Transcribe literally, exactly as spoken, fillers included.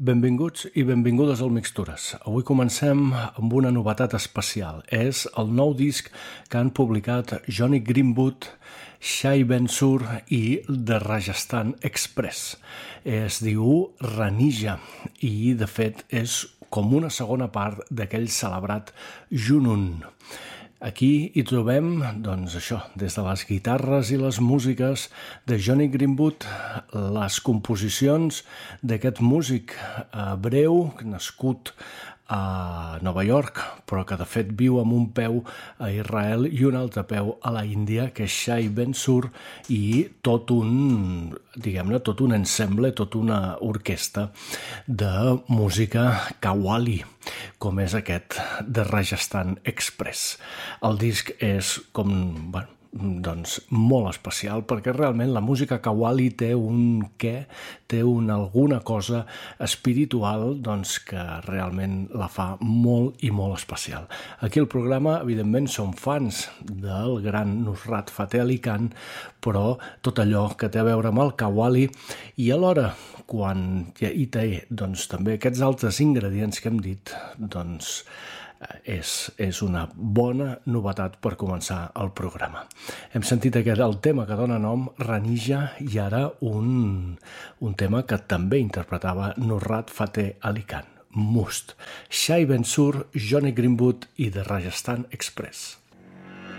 Benvinguts i benvingudes al Mixtures. Avui comencem amb una novetat especial. És el nou disc que han publicat Jonny Greenwood, Shai Ben Sur i The Rajasthan Express. Es diu Ranija i, de fet, és com una segona part d'aquell celebrat Junun. Aquí hi trobem, doncs això, des de les guitarres i les músiques de Jonny Greenwood, les composicions d'aquest músic hebreu nascut a Nova York, però que de fet viu amb un peu a Israel i un altre peu a la Índia, que és Shai Ben Sur, i tot un, diguem-ne, tot un ensemble, tota una orquestra de música qawwali, com és aquest de Rajasthan Express. El disc és com, bueno, doncs molt especial, perquè realment la música qawwali té un què, té una, alguna cosa espiritual doncs, que realment la fa molt i molt especial. Aquí al programa, evidentment, som fans del gran Nusrat Fateh Ali Khan, però tot allò que té a veure amb el qawwali i alhora, quan hi té doncs, també aquests altres ingredients que hem dit, doncs És, és una bona novetat per començar el programa. Hem sentit aquest, el tema que dona nom Ranija, i ara un, un tema que també interpretava Nusrat Fateh Ali Khan, Must. Shai Ben Sur, Jonny Greenwood i The Rajasthan Express.